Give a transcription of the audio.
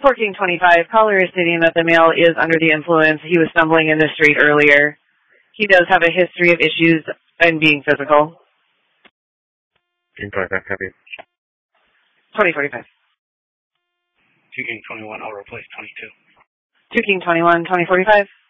4King25, caller is stating that the male is under the influence. He was stumbling in the street earlier. He does have a history of issues and being physical. King 25, copy. 2045. 2King21, I'll replace 22. 2King21, 2045.